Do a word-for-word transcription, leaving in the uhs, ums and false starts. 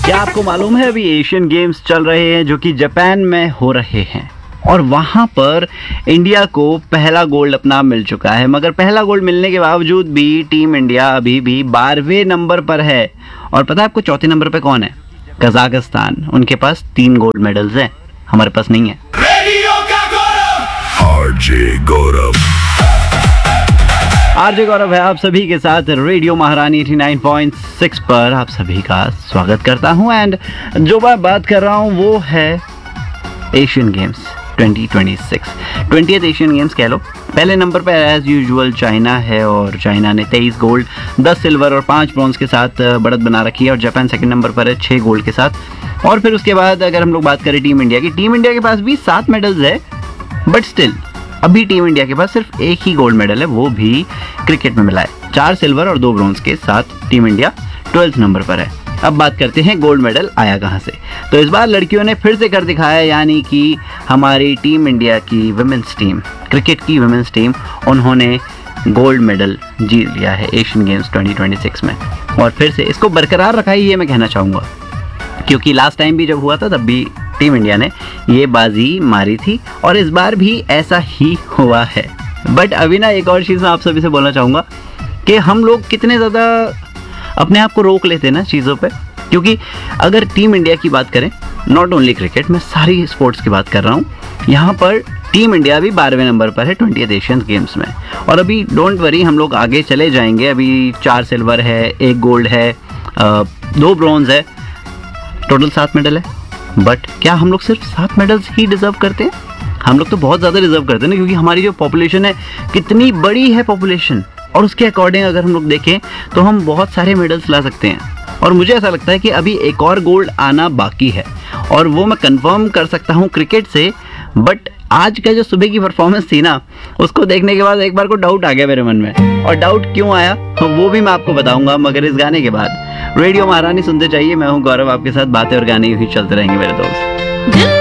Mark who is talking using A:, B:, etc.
A: क्या आपको मालूम है अभी एशियन गेम्स चल रहे हैं जो कि जापान में हो रहे हैं और वहां पर इंडिया को पहला गोल्ड अपना मिल चुका है। मगर पहला गोल्ड मिलने के बावजूद भी टीम इंडिया अभी भी बारहवें नंबर पर है। और पता है आपको चौथे नंबर पे कौन है? कजाकिस्तान। उनके पास तीन गोल्ड मेडल्स हैं, हमारे पास नहीं है।
B: आरजे गौरव
A: आरजे गौरव है आप सभी के साथ रेडियो महारानी नवासी पॉइंट छह पर आप सभी का स्वागत करता हूं। एंड जो मैं बात कर रहा हूं वो है Asian games twenty twenty six, twentieth Asian games कह लो। पहले नंबर पर एज यूजुअल चाइना है और चाइना ने तेईस गोल्ड, दस सिल्वर और पाँच ब्रॉन्ज के साथ बढ़त बना रखी है। और जापान सेकंड नंबर पर है छः गोल्ड के साथ। और फिर उसके बाद अगर हम लोग बात करें टीम इंडिया की, टीम इंडिया के पास भी सात मेडल्स है, बट स्टिल अभी टीम इंडिया के पास सिर्फ एक ही गोल्ड मेडल है, वो भी क्रिकेट में मिला है। चार सिल्वर और दो ब्रॉन्ज के साथ टीम इंडिया ट्वेल्थ नंबर पर है। अब बात करते हैं गोल्ड मेडल आया कहाँ से। तो इस बार लड़कियों ने फिर से कर दिखाया, यानी कि हमारी टीम इंडिया की वुमेन्स टीम, क्रिकेट की वुमेन्स टीम, उन्होंने गोल्ड मेडल जीत लिया है Asian games twenty twenty six में। और फिर से इसको बरकरार रखा है, ये मैं कहना चाहूँगा, क्योंकि लास्ट टाइम भी जब हुआ था तब भी टीम इंडिया ने ये बाजी मारी थी और इस बार भी ऐसा ही हुआ है। बट अभी ना एक और चीज़ मैं आप सभी से बोलना चाहूँगा कि हम लोग कितने ज़्यादा अपने आप को रोक लेते हैं ना चीज़ों पे। क्योंकि अगर टीम इंडिया की बात करें, नॉट ओनली क्रिकेट, मैं सारी स्पोर्ट्स की बात कर रहा हूँ, यहाँ पर टीम इंडिया भी बारहवें नंबर पर है ट्वेंटियथ एशियन गेम्स में। और अभी डोंट वरी, हम लोग आगे चले जाएंगे। अभी चार सिल्वर है, एक गोल्ड है, दो ब्रॉन्ज है, टोटल सात मेडल है। बट क्या हम लोग सिर्फ सात मेडल्स ही डिजर्व करते हैं? हम लोग तो बहुत ज़्यादा डिजर्व करते हैं ना, क्योंकि हमारी जो पॉपुलेशन है, कितनी बड़ी है पॉपुलेशन, और उसके अकॉर्डिंग अगर हम लोग देखें तो हम बहुत सारे मेडल्स ला सकते हैं। और मुझे ऐसा लगता है कि अभी एक और गोल्ड आना बाकी है, और वो मैं कंफर्म कर सकता हूँ क्रिकेट से। बट आज का जो सुबह की परफॉर्मेंस थी ना, उसको देखने के बाद एक बार को डाउट आ गया मेरे मन में। और डाउट क्यों आया वो भी मैं आपको बताऊंगा, मगर इस गाने के बाद। रेडियो महारानी सुनते चाहिए, मैं हूँ गौरव, आपके साथ बातें और गाने ही चलते रहेंगे मेरे दोस्त।